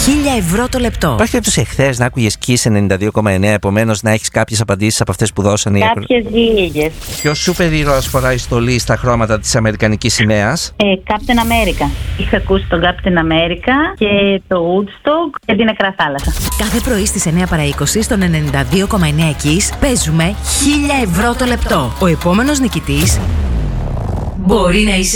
1.000 ευρώ το λεπτό. Υπάρχει περίπτωση εχθές να άκουγες Kiss 92,9, επομένως να έχεις κάποιες απαντήσεις από αυτές που δώσανε? Κάποιες λίγες. Ποιος σούπερ ήρωας φοράει στολή στα χρώματα της Αμερικανικής σημαίας? Captain America. Είχα ακούσει τον Captain America και το Woodstock και την Νεκρά Θάλασσα. Κάθε πρωί στις 9 παρά 20 στον 92,9 Kiss παίζουμε 1.000 ευρώ το λεπτό. Ο επόμενος νικητής μπορεί να είσαι